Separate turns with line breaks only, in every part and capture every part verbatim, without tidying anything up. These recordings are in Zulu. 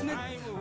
Smith,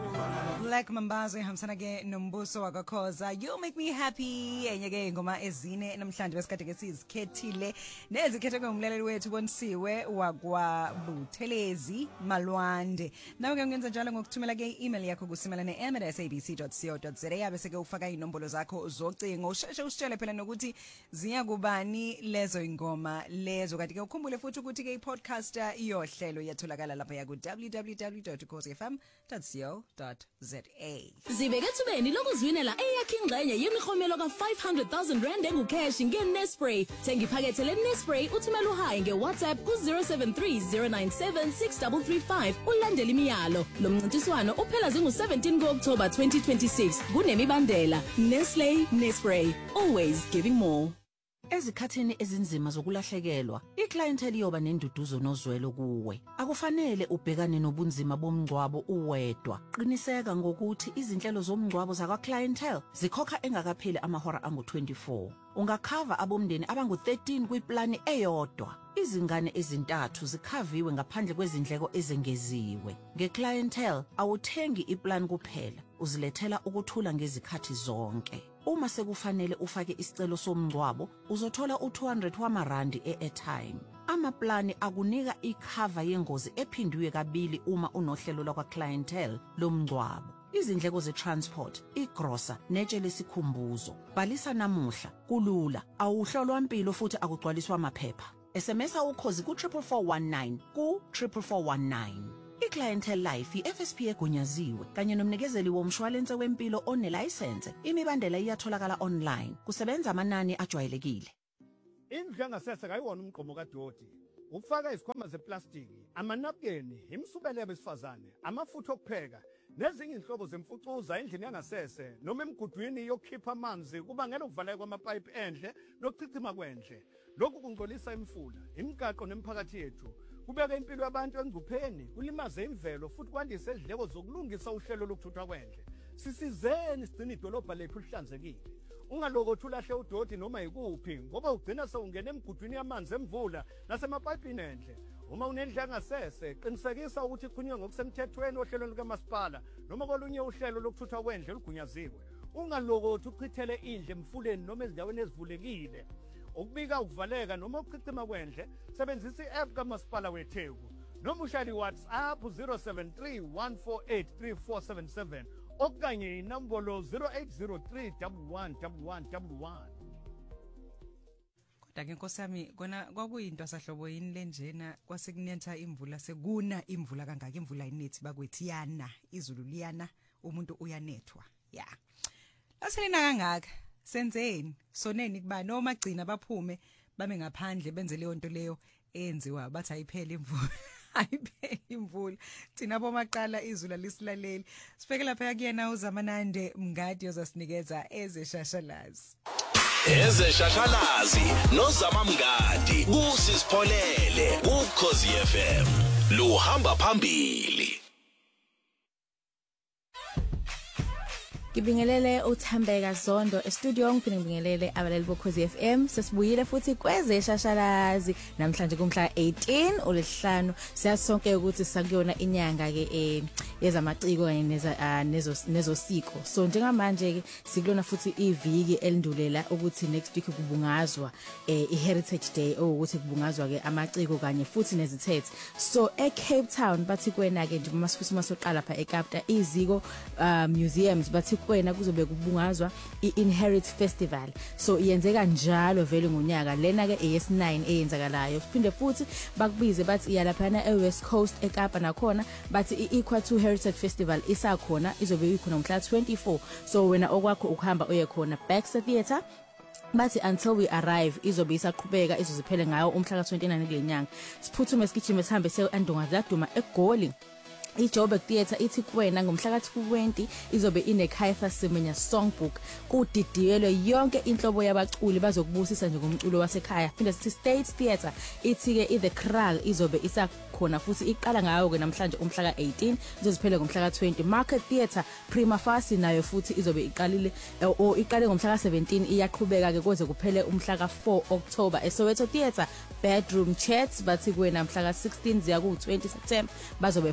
Black Mambazo ihambisana ke nombuso wakakhoza. You make me happy. Enye ke ngoma ezine namhlanje besikade ke sizikhethile nezikhethe ngumlaleli wethu Bonisiwe wakwa Buthelezi Malwande. Nawe ke ungenza njalo ngokuthumela ke email yakho kusimelane em at s a b c dot co dot za bese ke ufaka inombolo zakho zocingo usheshe usitshele phela nokuthi ziya kubani lezo ingoma lezo. Kanti ke ukhumbule futhi ukuthi ke i-podcast iyohlelo iyatholakala lapha ya ku w w w dot ukhozi f m dot co dot za.
Zibekethubeni lokuzwinela eyakhe ingxenye yemihomelo ka five hundred thousand rand engucash ngeNespray. Thenga iphakethe leNespray uthumela uhayi ngeWhatsApp ku zero seven three zero nine seven six three three five ulandele imiyalo. Lo mncintiswano uphela zingu seventeen kuOctober twenty twenty-six. Kunemibandela. Nestle Nespray, always giving more.
Ezikhathini ezinzima zokulahlekelwa, iclientele iyoba nenduduzo nozwelo kuwe. Akufanele ubhekane nobunzima bomngcwabo uwedwa. Qiniseka ngokuthi izinhlelo zomngcwabo zakwa clientele zikhokha engakapheli amahora angu twenty-four. Ungakhava abomndeni abangu thirteen kwiplani eyodwa. Izingane ezintathu zikhaviwe ngaphandle kwezindleko ezengeziwe. Ngeclientele awuthengi iplan kuphela, uzilethela ukuthula ngezikhathi zonke. Uma sekufanele ufake isicelo somngcwabo, uzothola u two hundred wamarandi e-airtime. Amaplani akunika ikhava yengozi ephindwe kabili uma unohlelo lwakwa clientele lomngcwabo. Izindleko ze-transport, igrosa, netshe lesikhumbuzo. Bhalisa namuhla, kulula, awuhlolwa impilo futhi akugcwaliswa amaphepha. S M S ukhozi ku four four one nine ku four four one nine. I-Clientele Life i-F S P egunyaziwe kanye nomnikezeli womshwalense wempilo onelicense. Imibandela iyatholakala online. Kusebenza amanani ajwayelekile.
Indlu yangasese kayiwona umgqomo kaDoti. Ukufaka izikhwama zeplastiki, amanapkeni, imsubele besifazane, amafutha okupheka, nezinye inhlobo zemfucuza endlini yangasese noma emgudwini yokukhipha amanzi kubangela ukuvaleka kwamapipe endle nokuchithima kwendle. Lokhu kungcolisa imfula, imigaqo nemphakathi yethu. Kubeka impilo yabantu engcupheni, kulimaze imvelo futhi kwandise izindleko zokulungisa uhlelo lokuthuthwa kwendle. Sisizeni sigcina idolobha lethu lihlanzekile. Ungalokothi ulahle uDoti noma yikuphi ngoba ugcina sewungena emgudwini yamanzi emvula nasemapayipini endle. Uma unendlu yangasese, qinisekisa ukuthi ichunywe ngokusemthethweni ohlelweni lukamasipala noma kolunye uhlelo lokuthuthwa kwendle olugunyaziwe. Ungalokothi uchithele indle emfuleni noma ezindaweni ezivulekile. Ukubika ukuvaleka noma ukuchithima kwendle, sebenzisa i-app kamasipala weTheku. Noma ushaya WhatsApp zero seven three one four eight three four seven seven okanye inombolo zero eight zero three one one one one one one.
Kodwa ke nkosami kona kwakuyinto asahlobo yini lenjena kwasekunetha imvula sekuna imvula kangaka imvula inethi bakwethi yana izulu liyana umuntu uyanethwa. Ya. Aselena kangaka senzeni soneni kuba noma gcina baphume bame ngaphandle benze leyo nto leyo enziwa bathi ayiphele imvula ayiphele imvula thina bomaqala izulu lisilaleli sibeke lapha kuyena uZamanande Mngadi ozasinikeza ezeshashalazi
ezeshashalazi noZama Mngadi kusisipholele ukhozi F M luhamba phambili.
Ngibingelele uThambeka Zondo e-studio ngiphinde ngibingelele abaleli bokhozi F M sesibuyile futhi kwezeshashalazi namhlanje kumhla eighteen uLesihlanu siyasonke ukuthi sakuyona inyanga ke eh yezamaciko kanye neza nezo nezosiko so njengamanje ke sikulona futhi iviki elindulela ukuthi next week kubungazwa eh iHeritage Day ukuthi kubungazwa ke amaciko kanye futhi nezithethe so eCape Town bathi kwena ke nje masifuthi masoqala pha eKapa iziko museums bathi kwena kuzobe kubungazwa iInherit Festival so iyenzeka njalo vele ngonyaka lena ke eyes nine eyenzakalayo siphinde futhi bakubize bathi iyalaphana eWest Coast eKapa nakhona bathi iEquator Heritage Festival isakhona izobe ikhona ngomhla twenty-four so wena okwakho ukuhamba uye khona Baxter Theatre bathi until we arrive izobe isaqhubeka izoziphele ngayo umhla ka twenty-nine kulenyanga siphuthume sigijime sihambe seandonga zaduma eGoli iJoburg Theatre ithi kwena ngomhla ka twenty izobe ine Kaifa Semenya Songbook kudidiyelwe yonke inhlobo yabaculi bazokubusisa nje ngomculo wasekhaya phinde sithi State Theatre ithi ke iThe Kral izobe isakhona futhi iqala ngayo ke namhlanje umhla ka eighteen izoziphele ngomhla ka twenty Market Theatre Prima Facie nayo futhi izobe iqalile o iqale ngomhla ka seventeen iyaqhubeka ke kuze kuphele umhla ka four October eSoweto Theatre Bedroom Chats bathi kwena mhla ka sixteen ziya ku twenty September bazobe futhi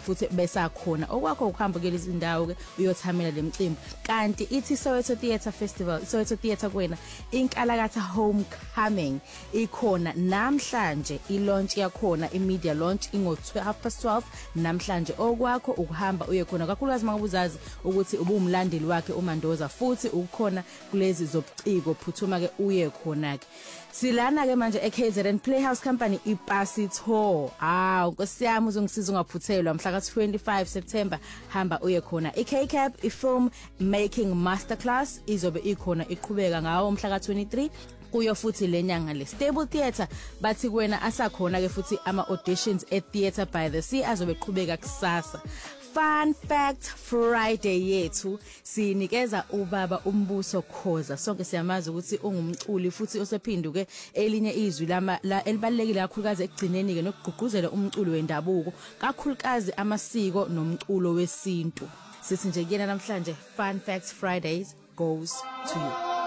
esakhona okwakho ukuhamba ke lezi ndawo ke uyothamela lemicimbi kanti ithi Soweto Theatre Festival Soweto Theatre kwena inkalakatha homecoming ikhona namhlanje i-launch yakhona i-media launch ingo half past twelve namhlanje okwakho ukuhamba uye khona kakhulukazi mangabuzazi ukuthi ubumlandeli wakhe uMandoza futhi ukukhona kulezi zobuciko phuthuma ke uye khona ke silana ke manje eK Z N Playhouse Company ipasi tour ah nkosiyami uzongisiza ungaphuthelwa mhla ka twenty-five September hamba uye khona iK Cap i-film making masterclass izobe ikhona iqhubeka ngawo mhla ka twenty-three kuyo futhi lenyanga le Stable Theatre bathi kwena asakhona ke futhi ama auditions at Theatre by the Sea azobe qhubeka kusasa. Fun fact Friday yethu sinikeza ubaba uMbuso Khoza sonke siyamazi ukuthi ungumculi futhi osephinduke elinye izwi lama la elibalekile kakhulukazi ekugcineni ke nokugqugquzela umculo wendabuko kakhulukazi amasiko nomculo wesintu sithi nje kuyena namhlanje Fun Facts Fridays goes to you.